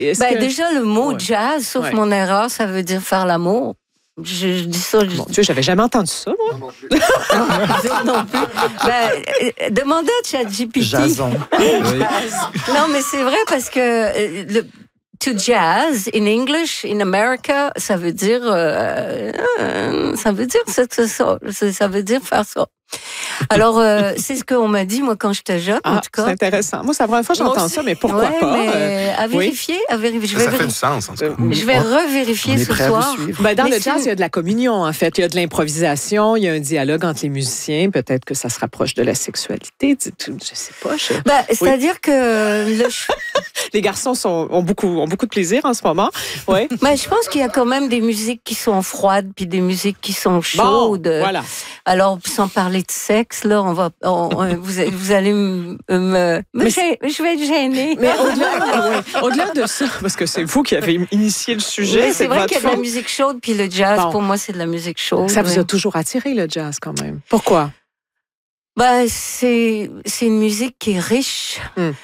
Déjà, le mot jazz, sauf mon erreur, ça veut dire faire l'amour. Je dis ça. Mon Dieu, j'avais jamais entendu ça, moi. Non plus. Demandez à ChatGPT. Jason. Non, mais c'est vrai parce que to jazz in English in America, ça veut dire ça veut dire faire ça. Alors, c'est ce qu'on m'a dit, moi, quand j'étais jeune, en tout cas. C'est intéressant. Moi, c'est la première fois que j'entends ça, mais pourquoi pas? Mais à vérifier, Ça fait du sens, en tout cas. Je vais revérifier ce soir. Dans le jazz, il y a de la communion, en fait. Il y a de l'improvisation, il y a un dialogue entre les musiciens. Peut-être que ça se rapproche de la sexualité. Je sais pas. C'est-à-dire que... Les garçons ont beaucoup de plaisir en ce moment. Ouais. Mais je pense qu'il y a quand même des musiques qui sont froides puis des musiques qui sont chaudes. Bon, voilà. Alors, sans parler de sexe, là, vous allez je vais être gênée. Mais au-delà de ça, parce que c'est vous qui avez initié le sujet. Oui, c'est vrai qu'il y a de la musique chaude, puis le jazz, pour moi, c'est de la musique chaude. Ça vous a toujours attiré, le jazz, quand même. Pourquoi? C'est une musique qui est riche.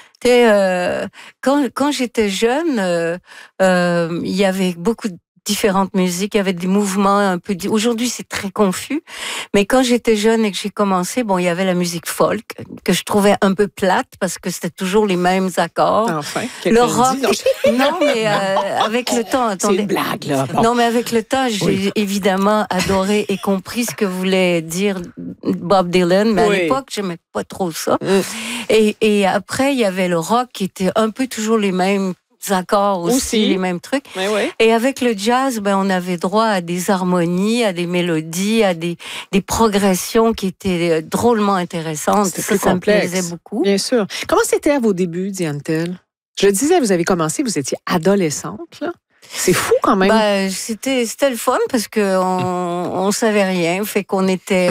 Quand j'étais jeune, il y avait beaucoup de différentes musiques, il y avait des mouvements un peu... Aujourd'hui, c'est très confus, mais quand j'étais jeune et que j'ai commencé, il y avait la musique folk, que je trouvais un peu plate, parce que c'était toujours les mêmes accords. Enfin, le rock... Non, mais avec le temps... Attendez. C'est une blague, là. Bon. Non, mais avec le temps, j'ai évidemment adoré et compris ce que voulait dire Bob Dylan, mais à l'époque, j'aimais pas trop ça. Et après, il y avait le rock qui était un peu toujours les mêmes accords aussi, les mêmes trucs. Et avec le jazz, on avait droit à des harmonies, à des mélodies, à des progressions qui étaient drôlement intéressantes. Ça me plaisait beaucoup. Bien sûr. Comment c'était à vos débuts, Diane-Telle? Je le disais, vous avez commencé, vous étiez adolescente, là. C'est fou quand même. C'était le fun parce que on savait rien, fait qu'on était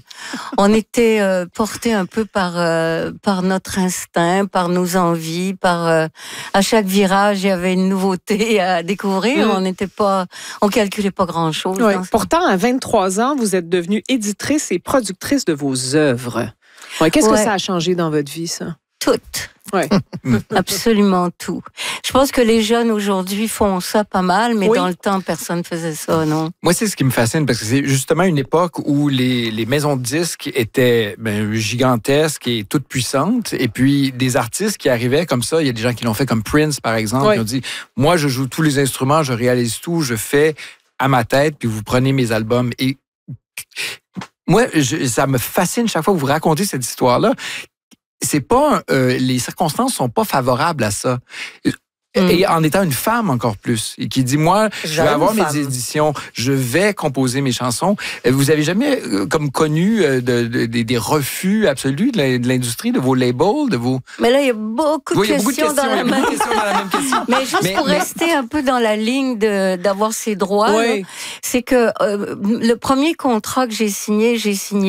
porté un peu par notre instinct, par nos envies, à chaque virage il y avait une nouveauté à découvrir. On calculait pas grand-chose. Pourtant, à 23 ans, vous êtes devenue éditrice et productrice de vos œuvres. Qu'est-ce que ça a changé dans votre vie, ça? Tout. Absolument tout. Je pense que les jeunes aujourd'hui font ça pas mal, mais dans le temps, personne ne faisait ça, non? Moi, c'est ce qui me fascine, parce que c'est justement une époque où les maisons de disques étaient gigantesques et toutes puissantes, et puis des artistes qui arrivaient comme ça, il y a des gens qui l'ont fait comme Prince, par exemple, qui ont dit, moi, je joue tous les instruments, je réalise tout, je fais à ma tête, puis vous prenez mes albums. Et moi, ça me fascine chaque fois que vous racontez cette histoire-là. C'est pas les circonstances sont pas favorables à ça. Et en étant une femme encore plus, et qui dit, moi, je vais avoir mes éditions, je vais composer mes chansons. Vous avez jamais comme connu des refus absolus de l'industrie, de vos labels, de vos... Mais là, il y a beaucoup de questions dans la même question. Mais juste pour rester un peu dans la ligne d'avoir ses droits, c'est que le premier contrat que j'ai signé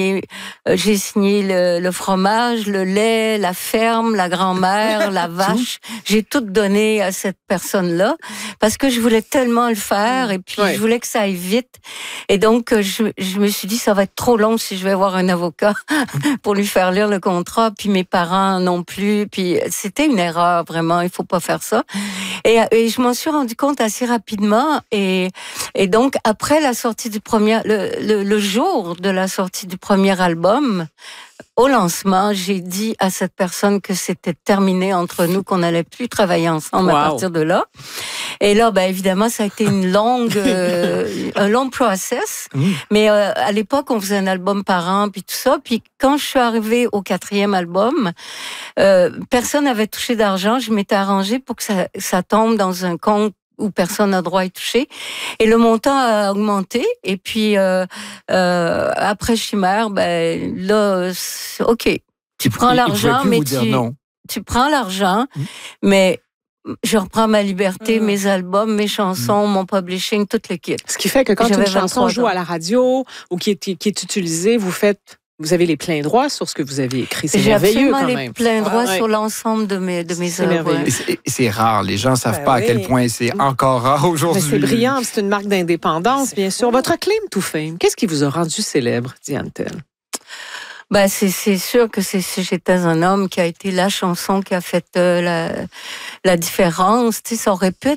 le fromage, le lait, la ferme, la grand-mère, la vache. J'ai tout donné à cette personne-là parce que je voulais tellement le faire et puis je voulais que ça aille vite. Et donc, je me suis dit, ça va être trop long si je vais voir un avocat pour lui faire lire le contrat, puis mes parents non plus. Puis c'était une erreur, vraiment, il faut pas faire ça. Et je m'en suis rendu compte assez rapidement. Et donc, après la sortie du le jour de la sortie du premier album, au lancement, j'ai dit à cette personne que c'était terminé entre nous, qu'on n'allait plus travailler ensemble à partir de là. Et là, évidemment, ça a été un long process. Mais à l'époque, on faisait un album par an, puis tout ça. Puis quand je suis arrivée au 4e album, personne n'avait touché d'argent. Je m'étais arrangée pour que ça tombe dans un compte où personne n'a droit à y toucher. Et le montant a augmenté. Et puis, après Chimère, là, OK. Tu prends l'argent, mais tu prends l'argent, mais je reprends ma liberté, mes albums, mes chansons, mon publishing, tout le kit. Ce qui fait que quand une chanson joue à la radio ou qui est utilisée, vous avez les pleins droits sur ce que vous avez écrit. C'est merveilleux quand même. J'ai absolument les pleins droits sur l'ensemble de mes œuvres. C'est rare. Les gens ne savent pas à quel point c'est encore rare aujourd'hui. Mais c'est brillant. C'est une marque d'indépendance, bien sûr. Votre claim to fame, qu'est-ce qui vous a rendu célèbre, Diane-Telle? Ben, c'est sûr que si j'étais un homme qui a été la chanson qui a fait la différence, tu sais, ça aurait pu être